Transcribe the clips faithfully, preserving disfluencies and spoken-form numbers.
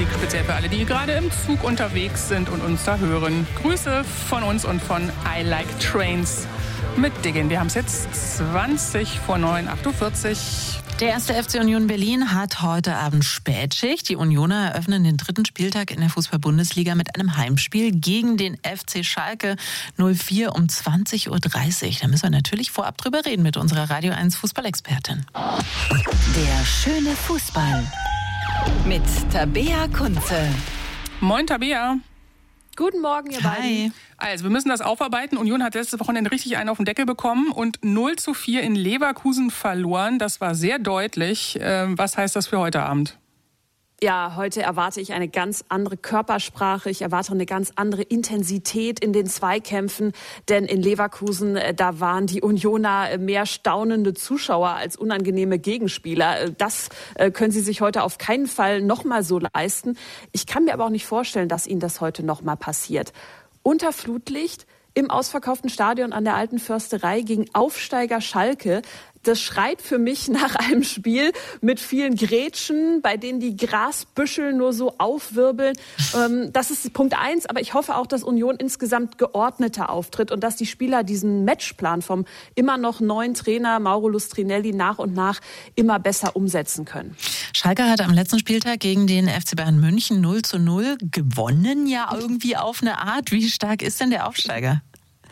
Musik speziell für alle, die gerade im Zug unterwegs sind und uns da hören. Grüße von uns und von I Like Trains mit Diggin. Wir haben es jetzt zwanzig vor neun, acht Uhr vierzig. Der erste F C Union Berlin hat heute Abend Spätschicht. Die Unioner eröffnen den dritten Spieltag in der Fußball-Bundesliga mit einem Heimspiel gegen den F C Schalke null vier um zwanzig Uhr dreißig. Da müssen wir natürlich vorab drüber reden mit unserer Radio eins Fußballexpertin. Der schöne Fußball mit Tabea Kunze. Moin Tabea. Guten Morgen, ihr beiden. Hi. Also, wir müssen das aufarbeiten. Union hat letztes Wochenende richtig einen auf den Deckel bekommen und null zu vier in Leverkusen verloren. Das war sehr deutlich. Was heißt das für heute Abend? Ja, heute erwarte ich eine ganz andere Körpersprache. Ich erwarte eine ganz andere Intensität in den Zweikämpfen. Denn in Leverkusen, da waren die Unioner mehr staunende Zuschauer als unangenehme Gegenspieler. Das können sie sich heute auf keinen Fall nochmal so leisten. Ich kann mir aber auch nicht vorstellen, dass ihnen das heute nochmal passiert. Unter Flutlicht im ausverkauften Stadion an der Alten Försterei gegen Aufsteiger Schalke. Das schreit für mich nach einem Spiel mit vielen Grätschen, bei denen die Grasbüschel nur so aufwirbeln. Das ist Punkt eins, aber ich hoffe auch, dass Union insgesamt geordneter auftritt und dass die Spieler diesen Matchplan vom immer noch neuen Trainer Mauro Lustrinelli nach und nach immer besser umsetzen können. Schalke hat am letzten Spieltag gegen den F C Bayern München null zu null gewonnen, ja irgendwie auf eine Art. Wie stark ist denn der Aufsteiger?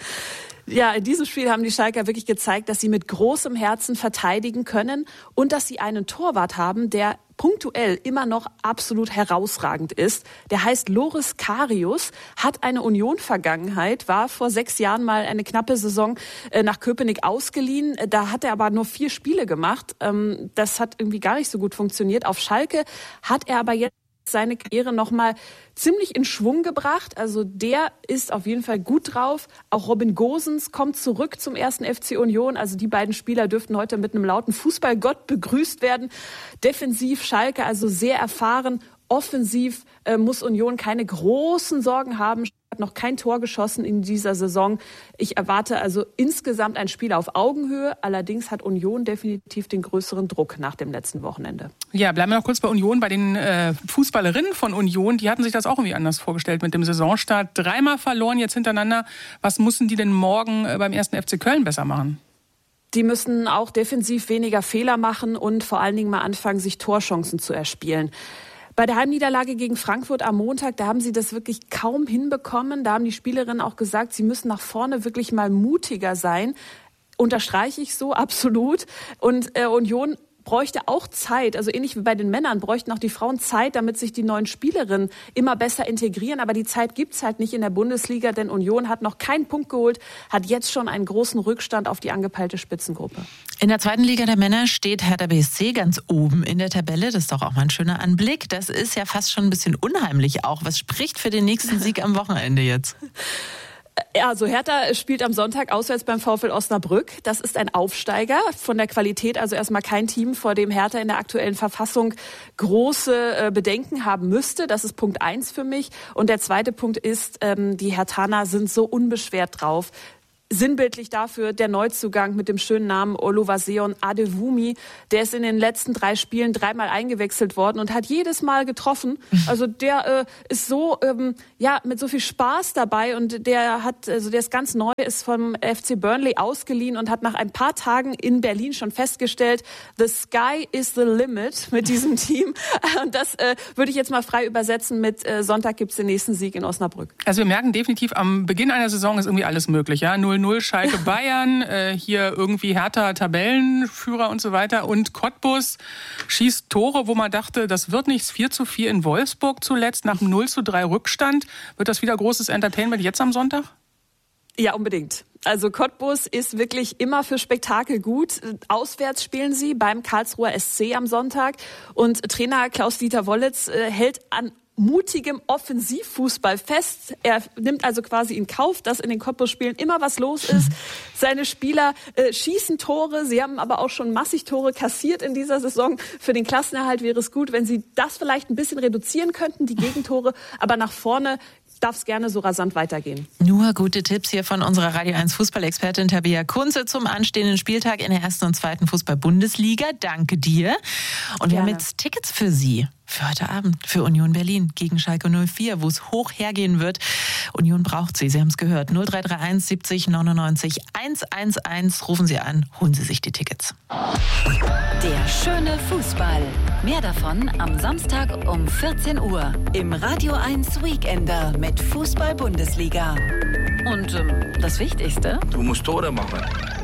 Ja, in diesem Spiel haben die Schalker wirklich gezeigt, dass sie mit großem Herzen verteidigen können und dass sie einen Torwart haben, der punktuell immer noch absolut herausragend ist. Der heißt Loris Karius, hat eine Union-Vergangenheit, war vor sechs Jahren mal eine knappe Saison nach Köpenick ausgeliehen. Da hat er aber nur vier Spiele gemacht. Das hat irgendwie gar nicht so gut funktioniert. Auf Schalke hat er aber jetzt seine Karriere nochmal ziemlich in Schwung gebracht. Also der ist auf jeden Fall gut drauf. Auch Robin Gosens kommt zurück zum ersten F C Union. Also die beiden Spieler dürften heute mit einem lauten Fußballgott begrüßt werden. Defensiv Schalke also sehr erfahren. Offensiv äh, muss Union keine großen Sorgen haben. Hat noch kein Tor geschossen in dieser Saison. Ich erwarte also insgesamt ein Spiel auf Augenhöhe. Allerdings hat Union definitiv den größeren Druck nach dem letzten Wochenende. Ja, bleiben wir noch kurz bei Union, bei den äh, Fußballerinnen von Union. Die hatten sich das auch irgendwie anders vorgestellt mit dem Saisonstart. Dreimal verloren jetzt hintereinander. Was müssen die denn morgen äh, beim ersten F C Köln besser machen? Die müssen auch defensiv weniger Fehler machen und vor allen Dingen mal anfangen, sich Torchancen zu erspielen. Bei der Heimniederlage gegen Frankfurt am Montag, da haben sie das wirklich kaum hinbekommen. Da haben die Spielerinnen auch gesagt, sie müssen nach vorne wirklich mal mutiger sein. Unterstreiche ich so, absolut. Und äh, Union bräuchte auch Zeit, also ähnlich wie bei den Männern, bräuchten auch die Frauen Zeit, damit sich die neuen Spielerinnen immer besser integrieren. Aber die Zeit gibt's halt nicht in der Bundesliga, denn Union hat noch keinen Punkt geholt, hat jetzt schon einen großen Rückstand auf die angepeilte Spitzengruppe. In der zweiten Liga der Männer steht Hertha B S C ganz oben in der Tabelle. Das ist doch auch mal ein schöner Anblick. Das ist ja fast schon ein bisschen unheimlich auch. Was spricht für den nächsten Sieg am Wochenende jetzt? Ja, also Hertha spielt am Sonntag auswärts beim VfL Osnabrück. Das ist ein Aufsteiger von der Qualität, also erstmal kein Team, vor dem Hertha in der aktuellen Verfassung große Bedenken haben müsste. Das ist Punkt eins für mich. Und der zweite Punkt ist, die Herthaner sind so unbeschwert drauf. Sinnbildlich dafür der Neuzugang mit dem schönen Namen Oluwaseun Adewumi. Der ist in den letzten drei Spielen dreimal eingewechselt worden und hat jedes Mal getroffen. Also der äh, ist so ähm, ja mit so viel Spaß dabei und der hat also der ist ganz neu, ist vom F C Burnley ausgeliehen und hat nach ein paar Tagen in Berlin schon festgestellt, the sky is the limit mit diesem Team. Und das äh, würde ich jetzt mal frei übersetzen mit äh, Sonntag gibt's den nächsten Sieg in Osnabrück. Also wir merken definitiv, am Beginn einer Saison ist irgendwie alles möglich, ja. null null Schalke Bayern, äh, hier irgendwie Hertha Tabellenführer und so weiter. Und Cottbus schießt Tore, wo man dachte, das wird nichts. vier zu vier in Wolfsburg zuletzt nach einem null zu drei Rückstand. Wird das wieder großes Entertainment jetzt am Sonntag? Ja, unbedingt. Also Cottbus ist wirklich immer für Spektakel gut. Auswärts spielen sie beim Karlsruher S C am Sonntag. Und Trainer Klaus-Dieter Wollitz äh, hält an mutigem Offensivfußball fest. Er nimmt also quasi in Kauf, dass in den Cottbus-Spielen immer was los ist. Seine Spieler äh, schießen Tore. Sie haben aber auch schon massig Tore kassiert in dieser Saison. Für den Klassenerhalt wäre es gut, wenn sie das vielleicht ein bisschen reduzieren könnten, die Gegentore. Aber nach vorne darf es gerne so rasant weitergehen. Nur gute Tipps hier von unserer Radio eins Fußballexpertin Tabea Kunze zum anstehenden Spieltag in der ersten und zweiten Fußball-Bundesliga. Danke dir. Und wir Gerne. haben jetzt Tickets für Sie für heute Abend, für Union Berlin gegen Schalke null vier, wo es hoch hergehen wird. Union braucht sie, Sie haben es gehört. null drei drei eins siebzig neunundneunzig hundertundzehn. Rufen Sie an, holen Sie sich die Tickets. Der schöne Fußball. Mehr davon am Samstag um vierzehn Uhr im Radio eins Weekender mit Fußball-Bundesliga. Und ähm, das Wichtigste? Du musst Tore machen.